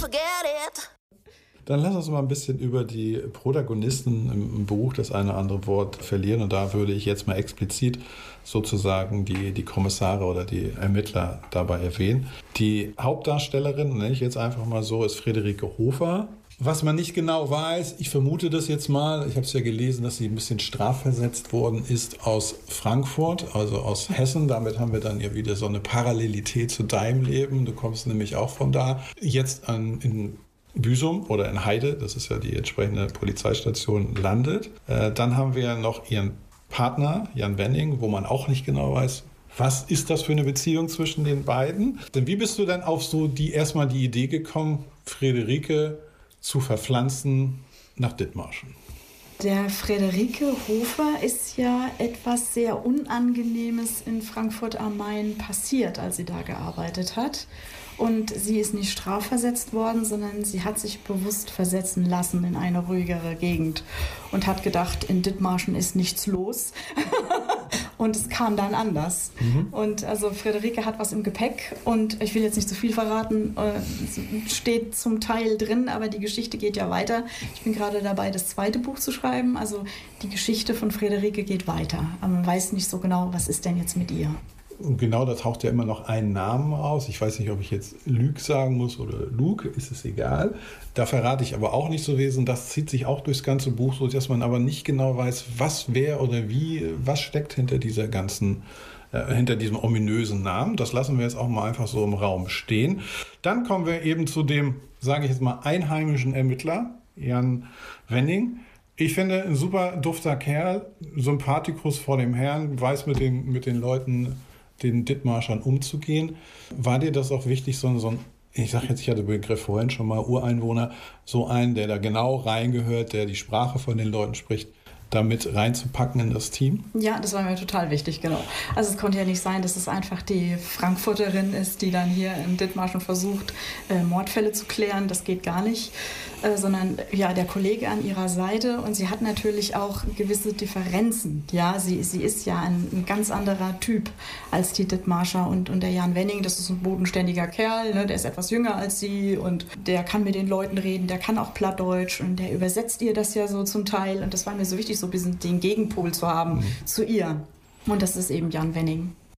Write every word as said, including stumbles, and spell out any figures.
forget it. Dann lass uns mal ein bisschen über die Protagonisten im Buch das eine oder andere Wort verlieren. Und da würde ich jetzt mal explizit sozusagen die, die Kommissare oder die Ermittler dabei erwähnen. Die Hauptdarstellerin, nenne ich jetzt einfach mal so, ist Friederike Hofer. Was man nicht genau weiß, ich vermute das jetzt mal, ich habe es ja gelesen, dass sie ein bisschen strafversetzt worden ist aus Frankfurt, also aus Hessen. Damit haben wir dann ja wieder so eine Parallelität zu deinem Leben. Du kommst nämlich auch von da. Jetzt an, in Büsum oder in Heide, das ist ja die entsprechende Polizeistation, landet. Äh, dann haben wir noch ihren Partner, Jan Wenning, wo man auch nicht genau weiß, was ist das für eine Beziehung zwischen den beiden. Denn wie bist du denn auf so die erstmal die Idee gekommen, Friederike zu verpflanzen nach Dithmarschen? Der Friederike Hofer ist ja etwas sehr Unangenehmes in Frankfurt am Main passiert, als sie da gearbeitet hat. Und sie ist nicht strafversetzt worden, sondern sie hat sich bewusst versetzen lassen in eine ruhigere Gegend und hat gedacht, in Dithmarschen ist nichts los. Und es kam dann anders. Mhm. Und also Friederike hat was im Gepäck und ich will jetzt nicht zu viel verraten, es steht zum Teil drin, aber die Geschichte geht ja weiter. Ich bin gerade dabei, das zweite Buch zu schreiben. Also die Geschichte von Friederike geht weiter. Aber man weiß nicht so genau, was ist denn jetzt mit ihr. Und genau, da taucht ja immer noch ein Namen aus. Ich weiß nicht, ob ich jetzt Lüg sagen muss oder Luke, ist es egal. Da verrate ich aber auch nicht so wesen. Das zieht sich auch durchs ganze Buch, so dass man aber nicht genau weiß, was, wer oder wie, was steckt hinter dieser ganzen, äh, hinter diesem ominösen Namen. Das lassen wir jetzt auch mal einfach so im Raum stehen. Dann kommen wir eben zu dem, sage ich jetzt mal, einheimischen Ermittler, Jan Wenning. Ich finde, ein super dufter Kerl, Sympathikus vor dem Herrn, weiß mit den, mit den Leuten, den Dithmarschern umzugehen. War dir das auch wichtig, so, so ein, ich sage jetzt, ich hatte den Begriff vorhin schon mal, Ureinwohner, so einen, der da genau reingehört, der die Sprache von den Leuten spricht, damit reinzupacken in das Team? Ja, das war mir total wichtig, genau. Also es konnte ja nicht sein, dass es einfach die Frankfurterin ist, die dann hier in Dithmarschen versucht, äh, Mordfälle zu klären. Das geht gar nicht, äh, sondern ja, der Kollege an ihrer Seite. Und sie hat natürlich auch gewisse Differenzen. Ja, sie, sie ist ja ein, ein ganz anderer Typ als die Dithmarscher. Und, und der Jan Wenning, das ist ein bodenständiger Kerl, ne? Der ist etwas jünger als sie und der kann mit den Leuten reden, der kann auch Plattdeutsch und der übersetzt ihr das ja so zum Teil. Und das war mir so wichtig, so ein bisschen den Gegenpol zu haben mhm. zu ihr. Und das ist eben Jan Wenning.